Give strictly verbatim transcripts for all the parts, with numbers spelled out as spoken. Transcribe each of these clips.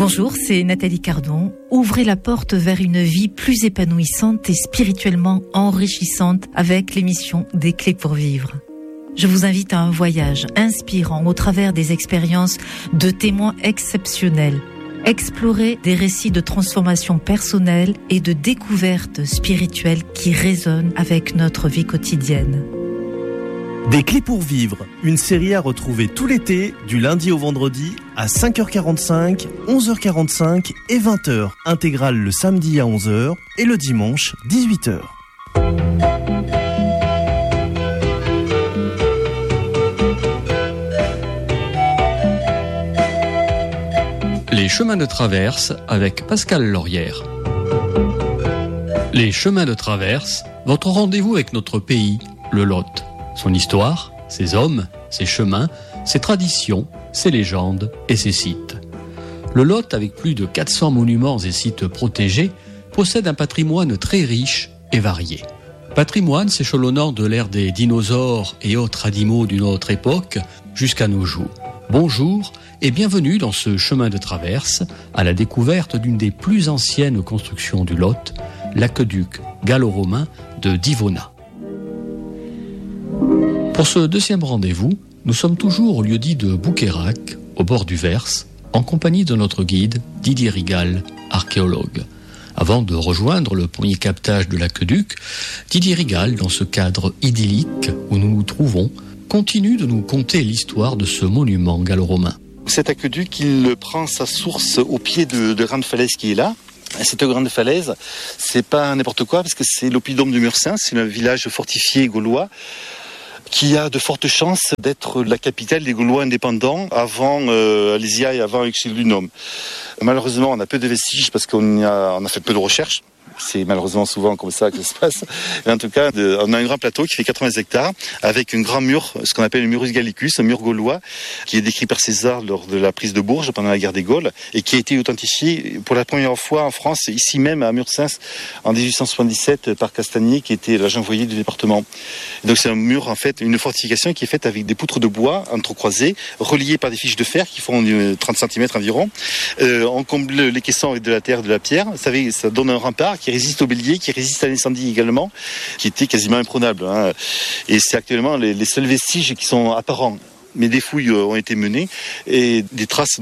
Bonjour, c'est Nathalie Cardon. Ouvrez la porte vers une vie plus épanouissante et spirituellement enrichissante avec l'émission Des Clés pour Vivre. Je vous invite à un voyage inspirant au travers des expériences de témoins exceptionnels. Explorer des récits de transformation personnelle et de découverte spirituelle qui résonnent avec notre vie quotidienne. Des Clés pour Vivre, une série à retrouver tout l'été, du lundi au vendredi, à cinq heures quarante-cinq, onze heures quarante-cinq et vingt heures. Intégrale le samedi à onze heures et le dimanche, dix-huit heures. Les chemins de traverse avec Pascal Laurière. Les chemins de traverse, votre rendez-vous avec notre pays, le Lot. Son histoire, ses hommes, ses chemins, ses traditions, ses légendes et ses sites. Le Lot, avec plus de quatre cents monuments et sites protégés, possède un patrimoine très riche et varié. Patrimoine s'échelonnant de l'ère des dinosaures et autres animaux d'une autre époque jusqu'à nos jours. Bonjour et bienvenue dans ce chemin de traverse à la découverte d'une des plus anciennes constructions du Lot, l'aqueduc gallo-romain de Divona. Pour ce deuxième rendez-vous, nous sommes toujours au lieu-dit de Bouqueyrac, au bord du Vers, en compagnie de notre guide Didier Rigal, archéologue. Avant de rejoindre le premier captage de l'aqueduc, Didier Rigal, dans ce cadre idyllique où nous nous trouvons, continue de nous conter l'histoire de ce monument gallo-romain. Cet aqueduc, il prend sa source au pied de, de grande falaise qui est là. Cette grande falaise, c'est pas n'importe quoi parce que c'est l'oppidum de Mursins, c'est un village fortifié gaulois qui a de fortes chances d'être la capitale des Gaulois indépendants avant euh, Alésia et avant Excellunum. Malheureusement, on a peu de vestiges parce qu'on a, on a fait peu de recherches. C'est malheureusement souvent comme ça que ça se passe. Et en tout cas, de, on a un grand plateau qui fait quatre-vingts hectares avec un grand mur, ce qu'on appelle le Murus Gallicus, un mur gaulois, qui est décrit par César lors de la prise de Bourges pendant la guerre des Gaules et qui a été authentifié pour la première fois en France, ici même à Mursins, en dix-huit cent soixante-dix-sept par Castagnier, qui était l'agent envoyé du département. Et donc c'est un mur, en fait, une fortification qui est faite avec des poutres de bois entrecroisées, reliées par des fiches de fer qui font trente centimètres environ. Euh, on comble les caissons avec de la terre, de la pierre. Ça, fait, ça donne un rempart qui résiste au bélier, qui résiste à l'incendie également, qui était quasiment imprenable. Hein. Et c'est actuellement les, les seuls vestiges qui sont apparents. Mais des fouilles ont été menées et des traces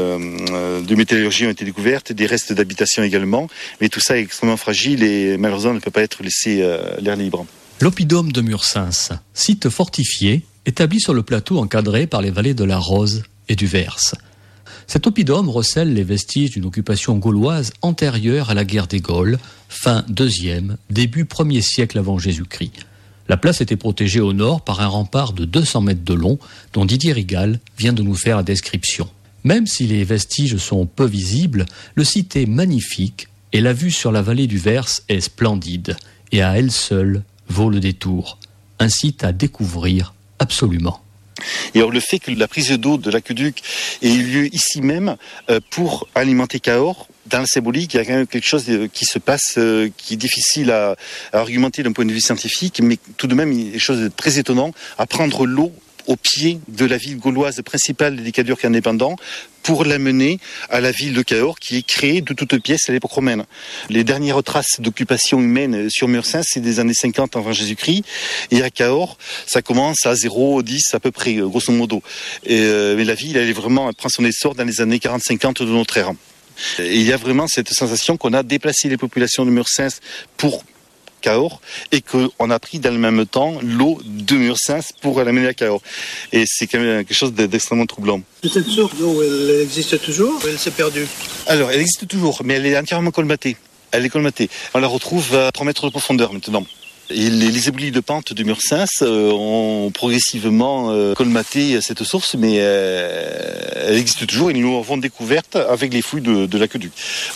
de, de métallurgie ont été découvertes, des restes d'habitation également. Mais tout ça est extrêmement fragile et malheureusement ne peut pas être laissé à l'air libre. L'oppidum de Mursins, site fortifié, établi sur le plateau encadré par les vallées de la Rose et du Vers. Cet oppidum recèle les vestiges d'une occupation gauloise antérieure à la guerre des Gaules, fin deuxième, début premier siècle avant Jésus-Christ. La place était protégée au nord par un rempart de deux cents mètres de long, dont Didier Rigal vient de nous faire la description. Même si les vestiges sont peu visibles, le site est magnifique et la vue sur la vallée du Vers est splendide et à elle seule vaut le détour. Un site à découvrir absolument. Et alors le fait que la prise d'eau de l'aqueduc ait eu lieu ici même euh, pour alimenter Cahors, dans la symbolique, il y a quand même quelque chose qui se passe, euh, qui est difficile à, à argumenter d'un point de vue scientifique, mais tout de même, il y a quelque chose de très étonnant à prendre l'eau au pied de la ville gauloise principale des Cadurques indépendants pour l'amener à la ville de Cahors qui est créée de toutes pièces à l'époque romaine. Les dernières traces d'occupation humaine sur Mursins, c'est des années cinquante avant Jésus-Christ. Et à Cahors, ça commence à zéro, dix à peu près, grosso modo. Et, euh, mais la ville, elle est vraiment, elle prend son essor dans les années quarante cinquante de notre ère. Et il y a vraiment cette sensation qu'on a déplacé les populations de Mursins pour Cahors et qu'on a pris dans le même temps l'eau de Mursins pour l'amener à Cahors. Et c'est quand même quelque chose d'extrêmement troublant. Cette source d'eau, elle existe toujours ou elle s'est perdue? Alors, elle existe toujours, mais elle est entièrement colmatée. Elle est colmatée. On la retrouve à trois mètres de profondeur maintenant. Et les, les éboulis de pente de Mursins euh, ont progressivement euh, colmaté cette source, mais euh, elle existe toujours et nous l'avons découverte avec les fouilles de, de l'aqueduc.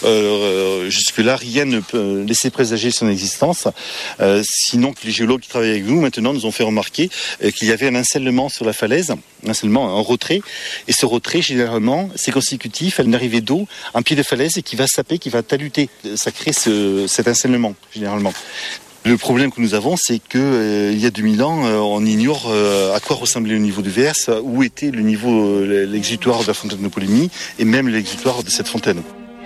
Euh, jusque-là, rien ne peut laisser présager son existence, euh, sinon que les géologues qui travaillent avec nous maintenant nous ont fait remarquer euh, qu'il y avait un encellement sur la falaise, un encellement, un retrait, et ce retrait, généralement, c'est consécutif à une arrivée d'eau en pied de falaise et qui va saper, qui va taluter. Ça crée ce, cet encellement, généralement. Le problème que nous avons, c'est que euh, il y a deux mille ans, euh, on ignore euh, à quoi ressemblait le niveau du Vers, où était le niveau, euh, l'exutoire de la fontaine de Poligny, et même l'exutoire de cette fontaine.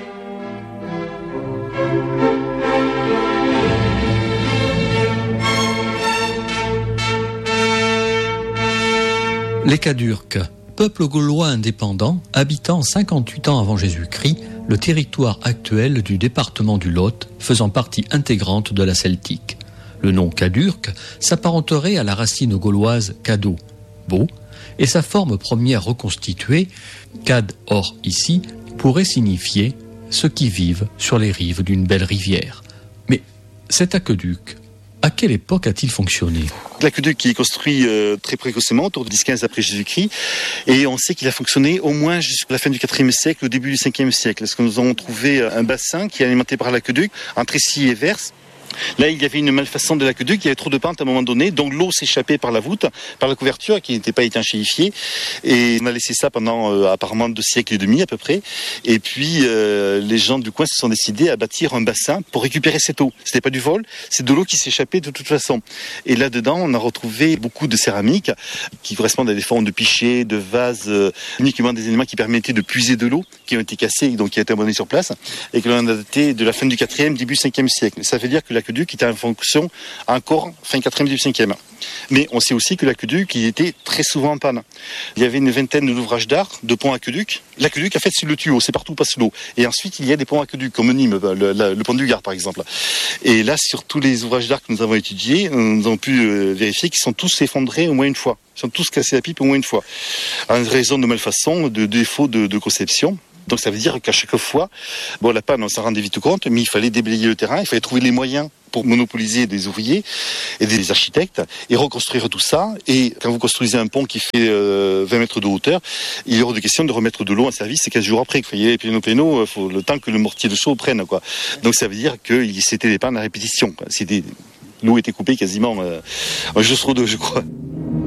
Les Cadurques, peuple gaulois indépendant, habitant cinquante-huit ans avant Jésus-Christ, le territoire actuel du département du Lot, faisant partie intégrante de la celtique. Le nom Cadurque s'apparenterait à la racine gauloise cado, beau, et sa forme première reconstituée, cad or ici, pourrait signifier ceux qui vivent sur les rives d'une belle rivière. Mais cet aqueduc, à quelle époque a-t-il fonctionné ? L'aqueduc qui est construit euh, très précocement, autour de dix quinze après Jésus-Christ, et on sait qu'il a fonctionné au moins jusqu'à la fin du quatrième siècle, au début du cinquième siècle, parce que nous avons trouvé un bassin qui est alimenté par l'aqueduc, entre Issy et Vers. Là, il y avait une malfaçon de l'aqueduc, il y avait trop de pente à un moment donné, donc l'eau s'échappait par la voûte, par la couverture qui n'était pas étanchéifiée, et on a laissé ça pendant euh, apparemment deux siècles et demi à peu près, et puis euh, les gens du coin se sont décidés à bâtir un bassin pour récupérer cette eau. C'était pas du vol, c'est de l'eau qui s'échappait de toute façon. Et là-dedans, on a retrouvé beaucoup de céramiques qui correspondent à des formes de pichets, de vases, euh, uniquement des éléments qui permettaient de puiser de l'eau, qui ont été cassés, donc qui ont été abandonnés sur place, et que l'on a daté de la fin du quatrième, début cinquième siècle. Ça veut dire que l'aqueduc était en fonction encore fin quatrième, début cinquième. Mais on sait aussi que l'aqueduc il était très souvent en panne. Il y avait une vingtaine d'ouvrages d'art, de ponts aqueducs. L'aqueduc, en fait, c'est le tuyau, c'est partout où passe l'eau. Et ensuite, il y a des ponts aqueducs, comme Nîmes, le, le, le pont du Gard, par exemple. Et là, sur tous les ouvrages d'art que nous avons étudiés, nous avons pu euh, vérifier qu'ils sont tous effondrés au moins une fois. Ils sont tous cassés à pipe au moins une fois. En raison de malfaçon, de défaut de, de conception. Donc ça veut dire qu'à chaque fois, bon, la panne, on s'en rendait vite compte, mais il fallait déblayer le terrain, il fallait trouver les moyens pour monopoliser des ouvriers et des architectes et reconstruire tout ça. Et quand vous construisez un pont qui fait euh, vingt mètres de hauteur, il y aura de question de remettre de l'eau en service quinze jours après. Il y a les pénaux, il faut le temps que le mortier de chaux prenne, quoi. Donc ça veut dire que c'était des pannes à répétition, quoi. C'était, l'eau était coupée quasiment euh, un jour sur deux, je crois.